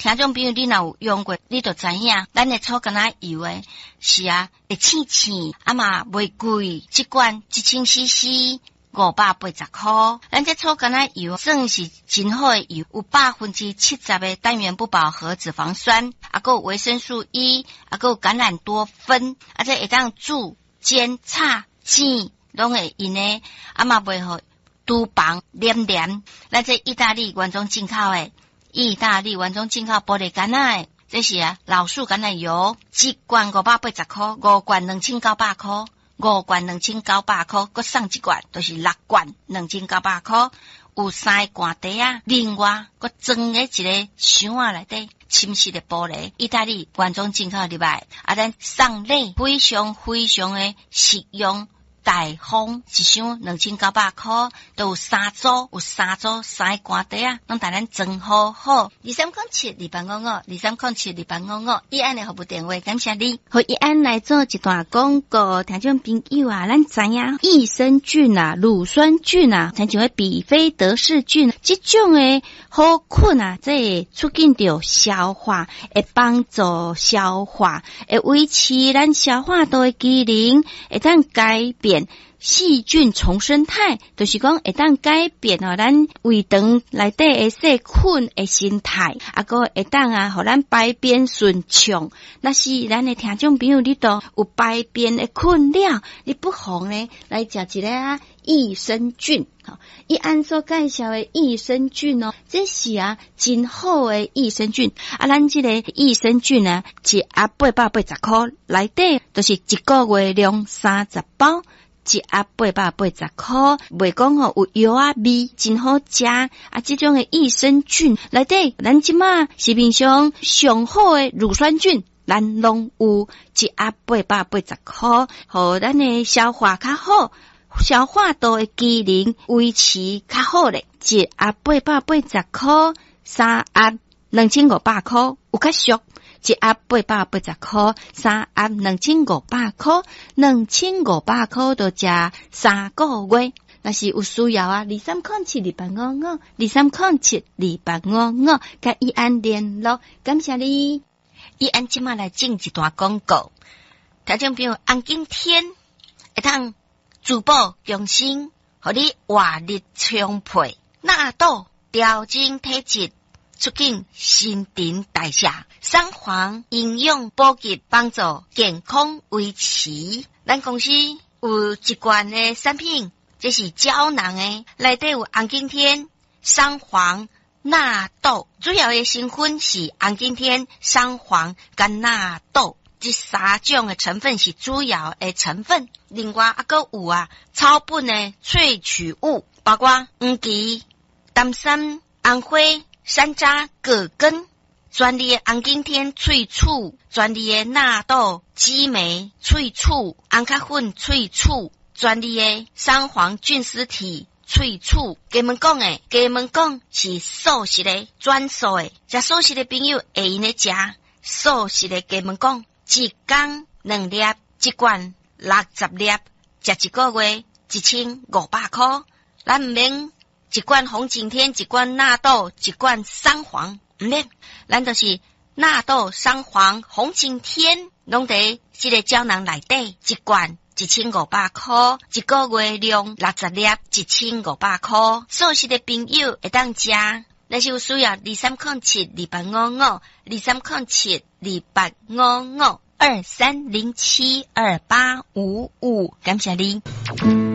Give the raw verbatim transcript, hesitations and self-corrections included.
听众朋友，你若有用过，你就知影，咱的草橄榄油诶，是啊，会青青，啊嘛袂贵，一罐一千 C C。五百八十块，咱这草橄榄油算是真好的油，有百分之七十的单元不饱和脂肪酸，啊，还有维生素 E， 啊，还有橄榄多酚，啊，这会当煮、煎、炒、煎，拢会用的，啊嘛袂好厨房黏黏。咱这意大利原装进口的，意大利原装进口玻璃橄榄的，这是啊老树橄榄油，一罐五百八十块，五罐两千九百块。五罐两千九百块，搁送一罐，就是六罐两千九百块。有三个罐底啊，另外搁装个一个箱啊内底，深色的玻璃，意大利原装进口入来，啊，咱送礼非常非常的实用。大方一箱两千九百块，都有三组，有三组三个罐底啊，拢带咱装好好。二三空七二八五五，二三空七二八五五，一安的服务电话，感谢你。和一安来做一段广告，听众朋友啊，咱知影益生菌啊、乳酸菌啊，像像比菲德氏菌，这种的好菌啊，这会促进着消化，会帮助消化，会维持咱消化道的机能，会当改变。细菌重生态，就是讲会当改变哦，咱胃肠内底的细菌的生态，啊个会当啊，互咱排便顺畅。那是咱的听众朋友，你都有排便的困扰，你不妨呢来食一个啊益生菌。好，一按所介绍的益生菌哦，这是啊真好的益生菌。啊，咱这个益生菌呢，是啊八百八十块，内底就是一个月量三十包。一盒八百八十块，袂讲吼有药啊味，真好食。啊，这种的益生菌内底，咱即马市面上上好的乳酸菌，咱拢有一盒八百八十块，互咱的消化较好，消化道的机能维持较好咧。一盒八百八十块，三盒两千五百块，有较俗。一盒八百八十块，三盒两千五百块，两千五百块就食三个月。若是有需要啊，二三空七二八五五，二三空七二八五五，甲伊安联络，感谢你。伊安即马来进一段广告，听众朋友，安今天会当珠宝用心，互你活力充沛，纳豆调整体质。促进新陈代谢，三黄营养补给，帮助健康维持。咱公司有一罐的产品，这是胶囊的，内底有红景天、三黄、纳豆，主要的成分是红景天、三黄跟纳豆，这三种的成分是主要的成分。另外还佫有啊草本的萃取物，包括黄芪、丹参、红花。山楂、葛根，专利的红景天萃取，专利的纳豆、激酶萃取，红咖粉萃取，专利的三黄菌丝体萃取。给们讲诶，给们讲是素食的，专素的，食素食的朋友会用咧食素食的。给们讲，一天两粒，一罐六十粒，食一个月一千五百块，咱唔免。一罐红景天，一罐纳豆，一罐三黄，唔免，咱就是纳豆、三黄、红景天，拢伫这个胶囊内底，一罐一千五百块，一个月量六十粒，一千五百块。素食的朋友会当食，若是有需要，二三空七二八五五，二三空七二八五五，二三零七二八五五，感谢你。